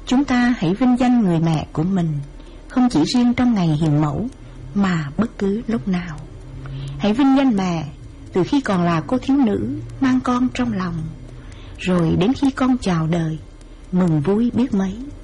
Chúng ta hãy vinh danh người mẹ của mình, không chỉ riêng trong ngày hiền mẫu mà bất cứ lúc nào. Hãy vinh danh mẹ từ khi còn là cô thiếu nữ mang con trong lòng, rồi đến khi con chào đời, mừng vui biết mấy.